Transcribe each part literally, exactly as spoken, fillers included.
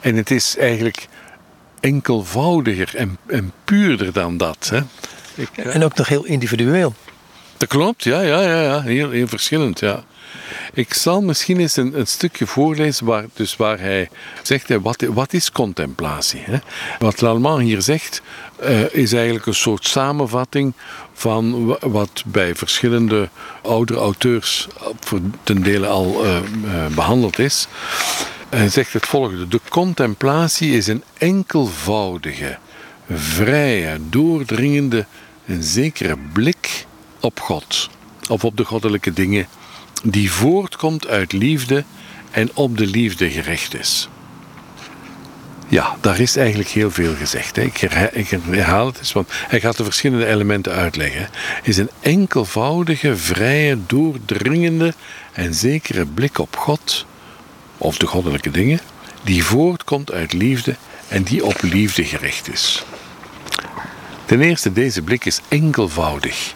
En het is eigenlijk enkelvoudiger en, en puurder dan dat. Hè. Ik, en ook nog heel individueel. Dat klopt, ja, ja, ja, ja. Heel, heel verschillend, ja. Ik zal misschien eens een, een stukje voorlezen waar, dus waar hij zegt, hè, wat, wat is contemplatie? Hè? Wat Lallemand hier zegt, uh, is eigenlijk een soort samenvatting van wat bij verschillende oudere auteurs voor ten dele al uh, uh, behandeld is. Hij zegt het volgende: de contemplatie is een enkelvoudige, vrije, doordringende en zekere blik op God of op de goddelijke dingen, die voortkomt uit liefde en op de liefde gericht is. Ja, daar is eigenlijk heel veel gezegd. Hè. Ik, herha- ik herhaal het eens, want hij gaat de verschillende elementen uitleggen. Het is een enkelvoudige, vrije, doordringende en zekere blik op God of de goddelijke dingen, die voortkomt uit liefde en die op liefde gericht is. Ten eerste, deze blik is enkelvoudig.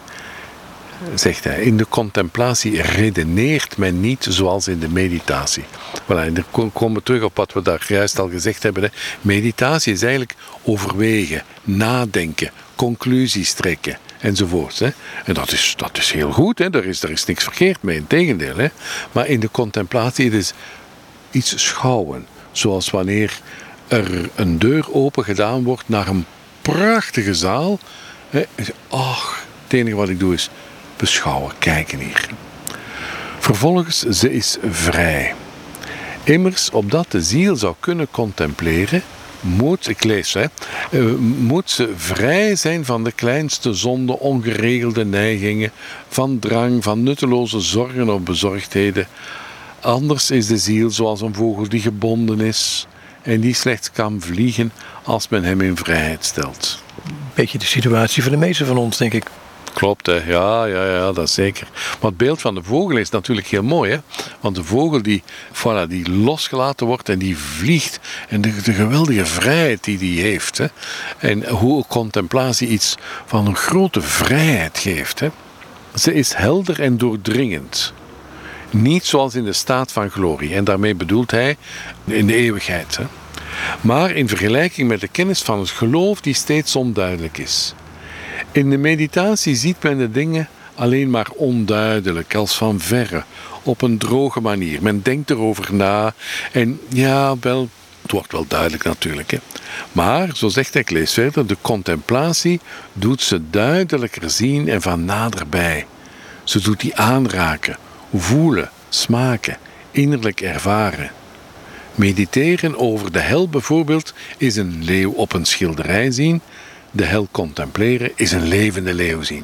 Zegt hij, in de contemplatie redeneert men niet zoals in de meditatie. Voilà, en dan komen we terug op wat we daar juist al gezegd hebben. Hè. Meditatie is eigenlijk overwegen, nadenken, conclusies trekken enzovoort. Hè. En dat is, dat is heel goed, hè. Daar, is, daar is niks verkeerd mee, integendeel. Hè. Maar in de contemplatie het is iets schouwen. Zoals wanneer er een deur open gedaan wordt naar een prachtige zaal. Hè. Ach, het enige wat ik doe is beschouwen, kijken hier. Vervolgens, ze is vrij. Immers, opdat de ziel zou kunnen contempleren, moet, ik lees, hè, uh, moet ze vrij zijn van de kleinste zonde, ongeregelde neigingen, van drang, van nutteloze zorgen of bezorgdheden. Anders is de ziel zoals een vogel die gebonden is en die slechts kan vliegen als men hem in vrijheid stelt. Beetje de situatie van de meeste van ons, denk ik. Klopt, hè. Ja, ja, ja, dat zeker. Maar het beeld van de vogel is natuurlijk heel mooi, hè. Want de vogel die, voilà, die losgelaten wordt en die vliegt. En de, de geweldige vrijheid die die heeft. Hè. En hoe contemplatie iets van een grote vrijheid geeft. Hè. Ze is helder en doordringend. Niet zoals in de staat van glorie. En daarmee bedoelt hij in de eeuwigheid. Hè. Maar in vergelijking met de kennis van het geloof die steeds onduidelijk is. In de meditatie ziet men de dingen alleen maar onduidelijk, als van verre, op een droge manier. Men denkt erover na en ja, wel, het wordt wel duidelijk natuurlijk. Hè. Maar, zo zegt hij, ik lees verder, de contemplatie doet ze duidelijker zien en van naderbij. Ze doet die aanraken, voelen, smaken, innerlijk ervaren. Mediteren over de hel bijvoorbeeld is een leeuw op een schilderij zien. De hel contempleren is een levende leeuw zien.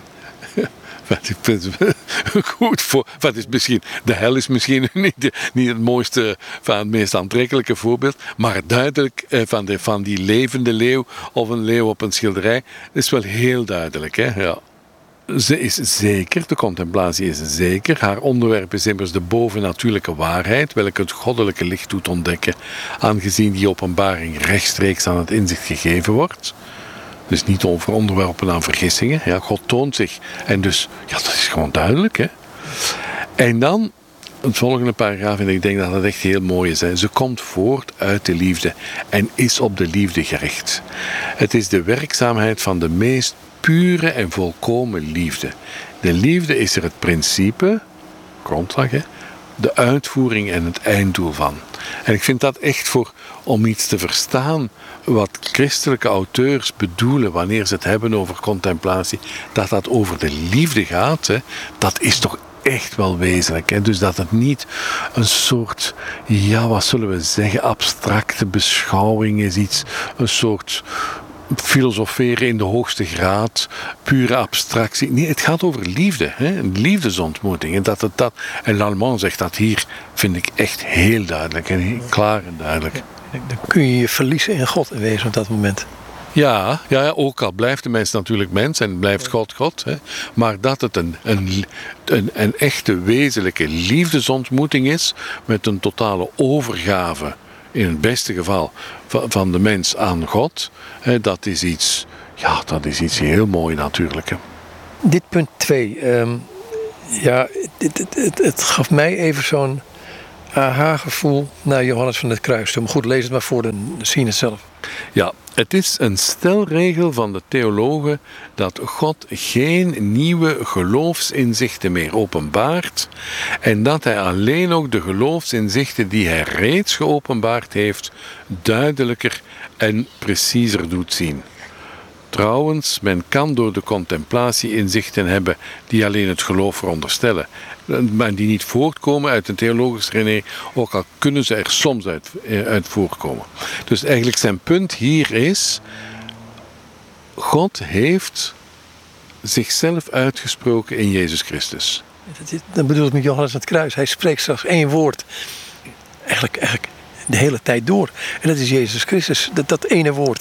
Goed voor. Wat is misschien, de hel is misschien niet, de, niet het mooiste, van het meest aantrekkelijke voorbeeld. Maar duidelijk eh, van, de, van die levende leeuw of een leeuw op een schilderij is wel heel duidelijk. Hè? Ja. Ze is zeker, de contemplatie is zeker. Haar onderwerp is immers de bovennatuurlijke waarheid, welke het goddelijke licht doet ontdekken, aangezien die openbaring rechtstreeks aan het inzicht gegeven wordt. Dus niet over onderwerpen aan vergissingen. Ja, God toont zich. En dus, ja, dat is gewoon duidelijk. Hè? En dan, het volgende paragraaf, en ik denk dat dat echt heel mooi is. Hè? Ze komt voort uit de liefde en is op de liefde gericht. Het is de werkzaamheid van de meest pure en volkomen liefde. De liefde is er het principe, grondslag, hè? De uitvoering en het einddoel van. En ik vind dat echt voor, om iets te verstaan wat christelijke auteurs bedoelen wanneer ze het hebben over contemplatie, dat dat over de liefde gaat, hè, dat is toch echt wel wezenlijk. Hè? Dus dat het niet een soort, ja, wat zullen we zeggen, abstracte beschouwing is, iets, een soort filosoferen in de hoogste graad, pure abstractie. Nee, het gaat over liefde, hè? Een liefdesontmoeting. En, dat het dat, en Lallemand zegt dat hier, vind ik echt heel duidelijk en heel klaar en duidelijk. Dan kun je je verliezen in God in wezen op dat moment. Ja, ja, ook al blijft de mens natuurlijk mens en blijft God God. Hè, maar dat het een, een, een, een echte wezenlijke liefdesontmoeting is met een totale overgave, in het beste geval, van, van de mens aan God. Hè, dat is iets, ja, dat is iets heel mooi natuurlijk. Hè. Dit punt twee, um, ja, het, het, het, het gaf mij even zo'n aha-gevoel naar Johannes van het Kruistum. Goed, lees het maar voor, dan zie je het zelf. Ja, het is een stelregel van de theologen dat God geen nieuwe geloofsinzichten meer openbaart en dat hij alleen ook de geloofsinzichten die hij reeds geopenbaard heeft duidelijker en preciezer doet zien. Trouwens, men kan door de contemplatie inzichten hebben die alleen het geloof veronderstellen, maar die niet voortkomen uit een theologisch redenering, ook al kunnen ze er soms uit, uit voorkomen. Dus eigenlijk zijn punt hier is, God heeft zichzelf uitgesproken in Jezus Christus. Dat bedoel ik met Johannes van het Kruis. Hij spreekt straks één woord, eigenlijk, eigenlijk de hele tijd door. En dat is Jezus Christus, dat, dat ene woord.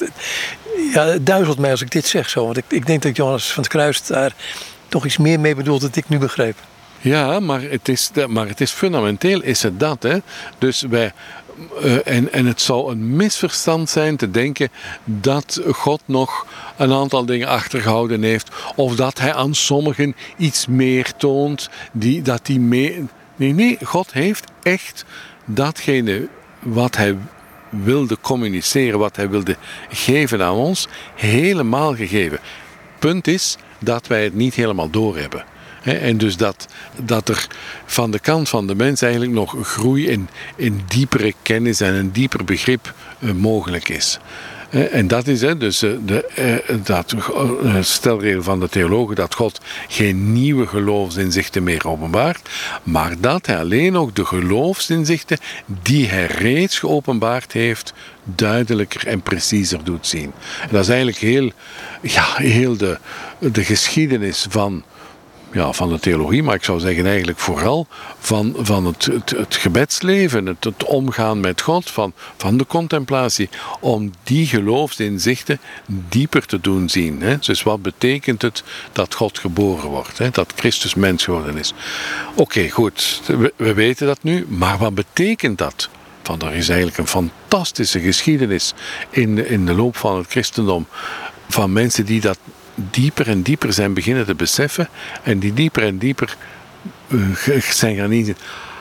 Ja, het duizelt mij als ik dit zeg zo, want ik, ik denk dat Johannes van het Kruis daar toch iets meer mee bedoelt dan ik nu begreep. Ja, maar het is, maar het is fundamenteel is het dat. Hè? Dus wij, uh, en, en het zou een misverstand zijn te denken dat God nog een aantal dingen achtergehouden heeft. Of dat hij aan sommigen iets meer toont. Die, dat die meer... Nee, nee, God heeft echt datgene wat hij wilde communiceren, wat hij wilde geven aan ons, helemaal gegeven. Punt is dat wij het niet helemaal doorhebben. En dus dat, dat er van de kant van de mens eigenlijk nog groei in, in diepere kennis en een dieper begrip uh, mogelijk is. En dat is hè, dus de, dat stelregel van de theologen dat God geen nieuwe geloofsinzichten meer openbaart, maar dat hij alleen ook de geloofsinzichten die hij reeds geopenbaard heeft, duidelijker en preciezer doet zien. En dat is eigenlijk heel, ja, heel de, de geschiedenis van Ja, van de theologie, maar ik zou zeggen eigenlijk vooral van, van het, het, het gebedsleven, het, het omgaan met God, van, van de contemplatie, om die geloofsinzichten dieper te doen zien. Hè. Dus wat betekent het dat God geboren wordt, hè, dat Christus mens geworden is? Oké, okay, goed, we, we weten dat nu, maar wat betekent dat? Van, er is eigenlijk een fantastische geschiedenis in, in de loop van het christendom van mensen die dat dieper en dieper zijn beginnen te beseffen en die dieper en dieper uh, zijn gaan inzien.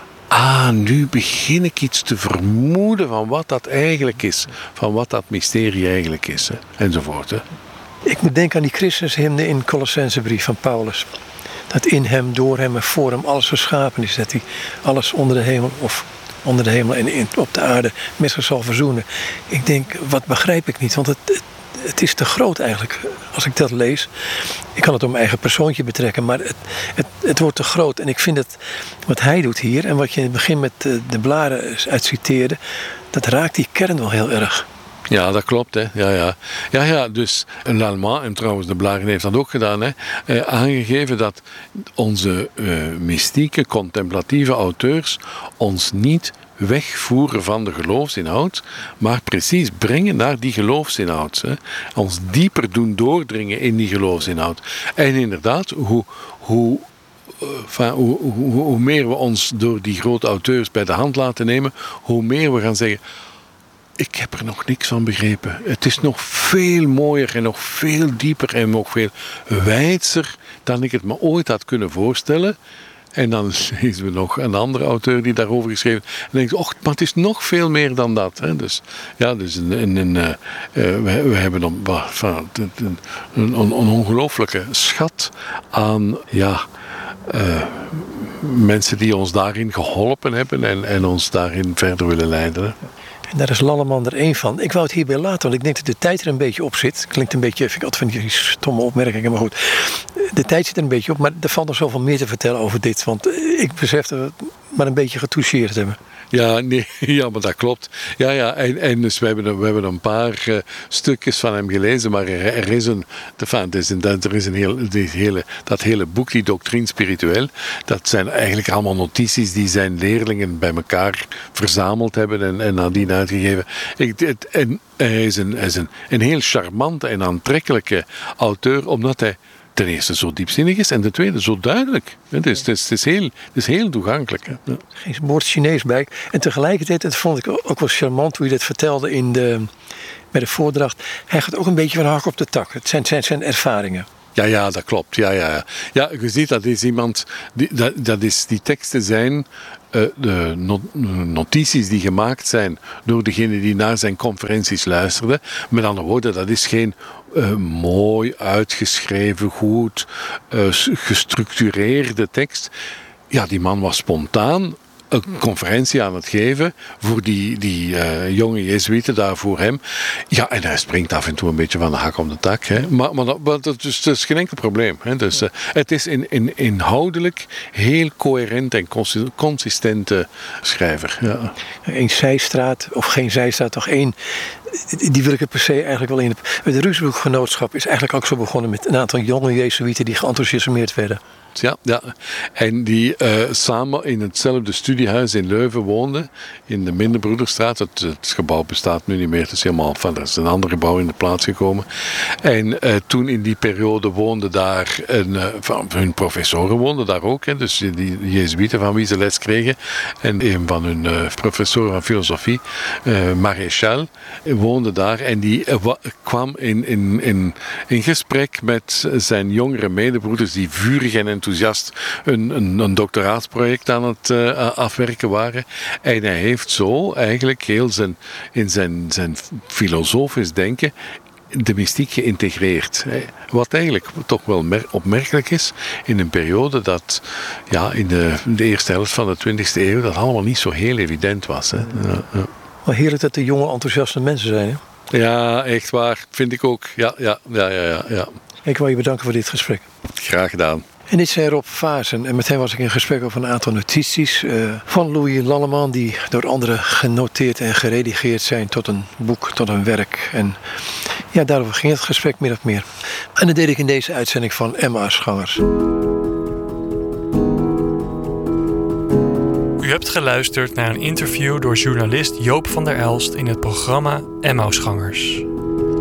Ah, nu begin ik iets te vermoeden van wat dat eigenlijk is, van wat dat mysterie eigenlijk is, hè, enzovoort. Hè. Ik moet denken aan die Christushymne in Colossensebrief van Paulus. Dat in hem, door hem en voor hem alles geschapen is. Dat hij alles onder de hemel of onder de hemel en in, op de aarde met zich zal verzoenen. Ik denk, wat begrijp ik niet, want het, het Het is te groot eigenlijk, als ik dat lees. Ik kan het op mijn eigen persoontje betrekken, maar het, het, het wordt te groot. En ik vind het, wat hij doet hier, en wat je in het begin met de, de blaren uit citeerde, dat raakt die kern wel heel erg. Ja, dat klopt. Hè. Ja, ja. Ja, ja, dus Lallemand, en trouwens de Blaren heeft dat ook gedaan, hè, eh, aangegeven dat onze uh, mystieke, contemplatieve auteurs ons niet wegvoeren van de geloofsinhoud, maar precies brengen naar die geloofsinhoud. Hè. Ons dieper doen doordringen in die geloofsinhoud. En inderdaad, hoe, hoe, uh, van, hoe, hoe, hoe meer we ons door die grote auteurs bij de hand laten nemen, hoe meer we gaan zeggen, ik heb er nog niks van begrepen. Het is nog veel mooier en nog veel dieper en nog veel wijdser dan ik het me ooit had kunnen voorstellen. En dan lezen we nog een andere auteur die daarover geschreven. En dan denk je, och, maar het is nog veel meer dan dat. Hè. Dus ja, dus een, een, een, uh, we, we hebben een, een, een, een ongelooflijke schat aan ja, uh, mensen die ons daarin geholpen hebben en, en ons daarin verder willen leiden. Hè. En daar is Lallemand er één van. Ik wou het hierbij laten, want ik denk dat de tijd er een beetje op zit. Klinkt een beetje, vind ik altijd van die stomme opmerkingen, maar goed. De tijd zit er een beetje op, maar er valt nog zoveel meer te vertellen over dit. Want ik besef dat we het maar een beetje getoucheerd hebben. Ja, nee, ja, maar dat klopt. Ja, ja, en, en dus we hebben, we hebben een paar uh, stukjes van hem gelezen, maar er, er is een, de, is een, er is een heel, die hele, dat hele boek, die Doctrine Spirituelle, dat zijn eigenlijk allemaal notities die zijn leerlingen bij elkaar verzameld hebben en, en nadien uitgegeven. Ik, het, en hij is, een, hij is een, een heel charmante en aantrekkelijke auteur, omdat hij ten eerste zo diepzinnig is en ten tweede zo duidelijk. Het is, het is, het is, heel, het is heel toegankelijk. Hè. Ja. Geen woord Chinees bij. En tegelijkertijd, dat vond ik ook wel charmant hoe je dat vertelde in de, bij de voordracht. Hij gaat ook een beetje van hak op de tak. Het zijn zijn, zijn ervaringen. Ja, ja, dat klopt. Ja, ja, ja. Ja, je ziet dat is iemand, die, dat, dat is, die teksten zijn uh, de notities die gemaakt zijn door degene die naar zijn conferenties luisterde. Met andere woorden, dat is geen uh, mooi uitgeschreven, goed uh, gestructureerde tekst. Ja, die man was spontaan een conferentie aan het geven voor die, die uh, jonge Jezuïeten daar voor hem. Ja, en hij springt af en toe een beetje van de hak op de tak. Hè. Maar, maar, dat, maar dat, is, dat is geen enkel probleem. Hè. Dus, uh, het is in, in, inhoudelijk heel coherent en consistente schrijver. Ja. Een zijstraat, of geen zijstraat, toch één. Die wil ik er per se eigenlijk wel in. Het Ruusbroek-genootschap is eigenlijk ook zo begonnen met een aantal jonge Jezuïeten die geenthousiasmeerd werden. Ja, ja, en die uh, samen in hetzelfde studiehuis in Leuven woonden, in de Minderbroederstraat. Het, het gebouw bestaat nu niet meer, het is helemaal van, er is een ander gebouw in de plaats gekomen. En uh, toen in die periode woonden daar, een, uh, van hun professoren woonden daar ook, hè, dus die Jezuïeten van wie ze les kregen. En een van hun uh, professoren van filosofie, uh, Maréchal, woonde daar en die uh, wa- kwam in, in, in, in gesprek met zijn jongere medebroeders die vurig en enthousiast een, een, een doctoraatsproject aan het uh, afwerken waren. En hij heeft zo eigenlijk heel zijn, in zijn, zijn filosofisch denken de mystiek geïntegreerd. Wat eigenlijk toch wel opmerkelijk is in een periode dat ja, in de, de eerste helft van de twintigste eeuw dat allemaal niet zo heel evident was. Hè. Ja, ja. Maar heerlijk dat er jonge enthousiaste mensen zijn. Hè? Ja, echt waar. Vind ik ook. Ja, ja, ja, ja, ja, ja. Ik wil je bedanken voor dit gesprek. Graag gedaan. En dit zijn Rob Vaassen. En met hem was ik in gesprek over een aantal notities uh, van Louis Lallemand, die door anderen genoteerd en geredigeerd zijn tot een boek, tot een werk. En ja, daarover ging het gesprek meer of meer. En dat deed ik in deze uitzending van Emmausgangers. U hebt geluisterd naar een interview door journalist Joop van der Elst in het programma Emmausgangers.